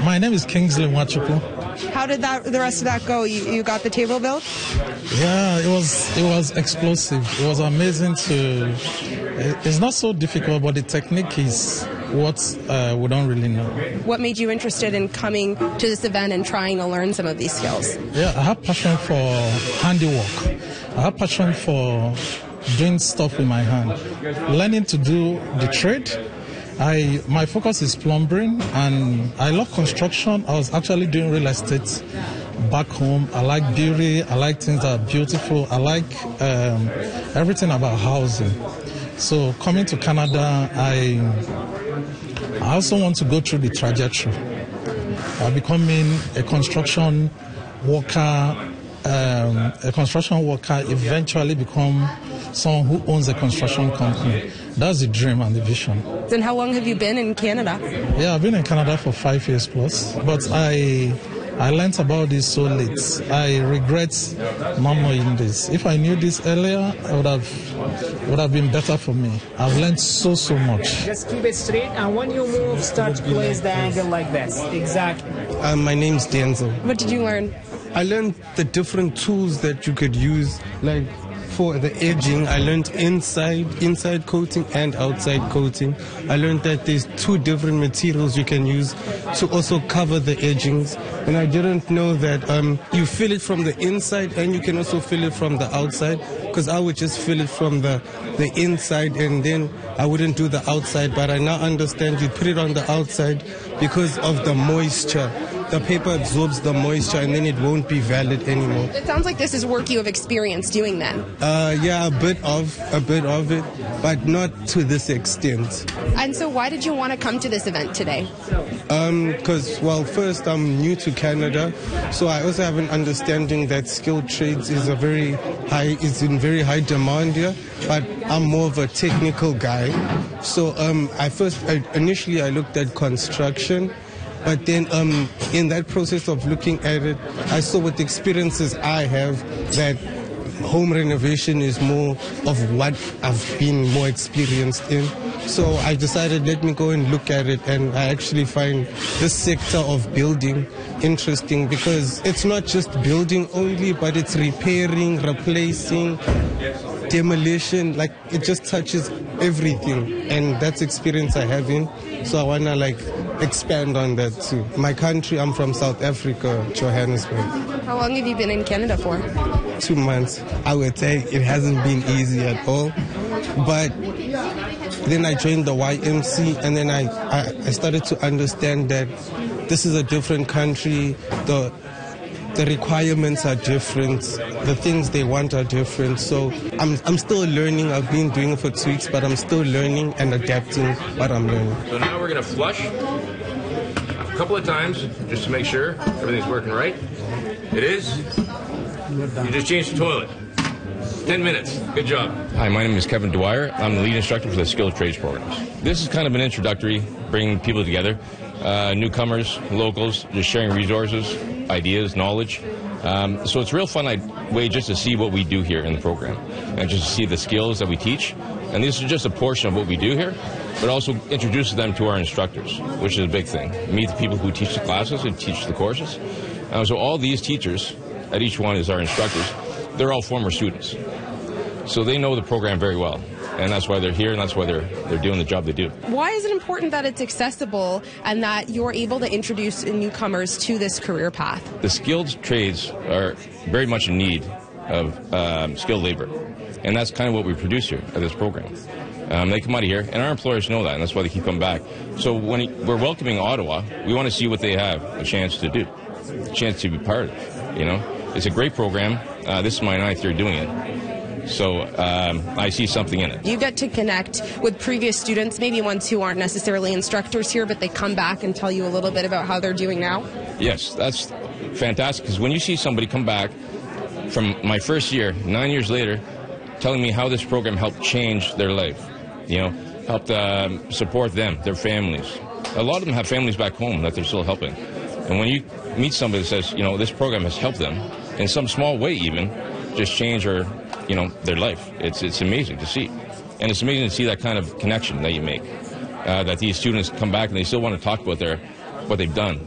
My name is Kingsley Nwachukwu. How did the rest of that go? You got the table built? Yeah, it was explosive. It was amazing it's not so difficult, but the technique is what we don't really know. What made you interested in coming to this event and trying to learn some of these skills? Yeah, I have passion for handiwork. I have passion for doing stuff with my hand. Learning to do the trade. My focus is plumbing, and I love construction. I was actually doing real estate back home. I like beauty. I like things that are beautiful. I like everything about housing. So coming to Canada, I also want to go through the trajectory of becoming a construction worker. Eventually become someone who owns a construction company. That's the dream and the vision. And how long have you been in Canada? Yeah, I've been in Canada for 5 years plus, but I learned about this so late. I regret not knowing this. If I knew this earlier, it would have been better for me. I've learned so much. Just keep it straight, and when you move, start to place the angle like this. Exactly. My name's Denzel. What did you learn? I learned the different tools that you could use, like for the edging. I learned inside coating and outside coating. I learned that there's 2 different materials you can use to also cover the edgings. And I didn't know that you fill it from the inside and you can also fill it from the outside, because I would just fill it from the inside and then I wouldn't do the outside. But I now understand you put it on the outside because of the moisture. The paper absorbs the moisture and then it won't be valid anymore. It sounds like this is work you have experience doing then. Yeah, a bit of it, but not to this extent. And so why did you want to come to this event today? Because, well, first I'm new to Canada, so I also have an understanding that skilled trades is in very high demand here, but I'm more of a technical guy. So initially I looked at construction. But then in that process of looking at it, I saw with the experiences I have that home renovation is more of what I've been more experienced in. So I decided, let me go and look at it, and I actually find this sector of building interesting because it's not just building only, but it's repairing, replacing, demolition, like it just touches everything, and that's experience I have in. So I want to expand on that too. My country, I'm from South Africa, Johannesburg. How long have you been in Canada for? 2 months. I would say it hasn't been easy at all, but then I joined the YMC, and then I started to understand that this is a different country. The requirements are different. The things they want are different. So I'm still learning. I've been doing it for 2 weeks, but I'm still learning and adapting what I'm learning. So now we're going to flush a couple of times just to make sure everything's working right. It is. You just changed the toilet. 10 minutes. Good job. Hi, my name is Kevin Dwyer. I'm the lead instructor for the Skilled Trades programs. This is kind of an introductory, bringing people together. Newcomers, locals, just sharing resources, ideas, knowledge. So it's a real fun way just to see what we do here in the program and just to see the skills that we teach. And this is just a portion of what we do here, but also introduces them to our instructors, which is a big thing. Meet the people who teach the classes and teach the courses. So all these teachers, at each one is our instructors, they're all former students. So they know the program very well. And that's why they're here, and that's why they're doing the job they do. Why is it important that it's accessible and that you're able to introduce newcomers to this career path? The skilled trades are very much in need of skilled labor, and that's kind of what we produce here at this program. They come out of here, and our employers know that, and that's why they keep coming back. So when we're welcoming Ottawa, we want to see what they have a chance to do, a chance to be part of. It's a great program. This is my 9th year doing it. So I see something in it. You get to connect with previous students, maybe ones who aren't necessarily instructors here, but they come back and tell you a little bit about how they're doing now? Yes, that's fantastic, because when you see somebody come back from my first year, 9 years later, telling me how this program helped change their life, helped support them, their families. A lot of them have families back home that they're still helping. And when you meet somebody that says, this program has helped them, in some small way even, just change their life. It's amazing to see. And it's amazing to see that kind of connection that you make, that these students come back and they still want to talk about what they've done.